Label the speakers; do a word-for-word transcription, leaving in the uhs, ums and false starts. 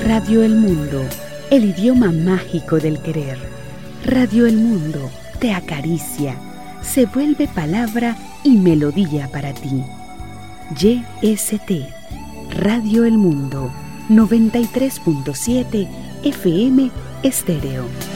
Speaker 1: Radio El Mundo, el idioma mágico del querer. Radio El Mundo te acaricia, se vuelve palabra y melodía para ti. Y S T, Radio El Mundo, noventa y tres punto siete F M Estéreo.